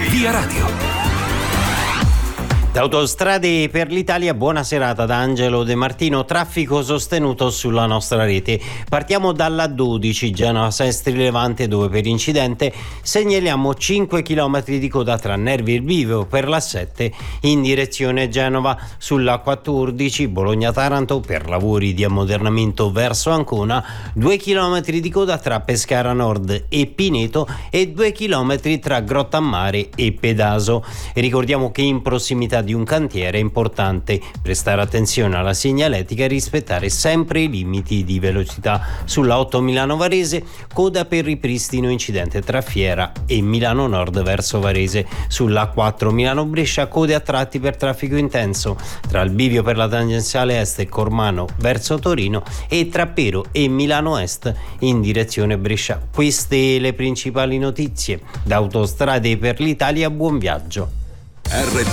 Via Radio. Da Autostrade per l'Italia, buona serata da Angelo De Martino. Traffico sostenuto sulla nostra rete. Partiamo dalla 12 Genova Sestri Levante, dove per incidente segnaliamo 5 km di coda tra Nervi e Bivio per la 7 in direzione Genova. Sulla 14 Bologna Taranto per lavori di ammodernamento verso Ancona, 2 km di coda tra Pescara Nord e Pineto e 2 km tra Grottammare e Pedaso. E ricordiamo che in prossimità di un cantiere è importante prestare attenzione alla segnaletica e rispettare sempre i limiti di velocità. Sulla 8 Milano Varese, coda per ripristino incidente tra Fiera e Milano Nord verso Varese. Sulla 4 Milano Brescia, code a tratti per traffico intenso tra il bivio per la tangenziale est e Cormano verso Torino e tra Pero e Milano Est in direzione Brescia. Queste le principali notizie. Da Autostrade per l'Italia, buon viaggio.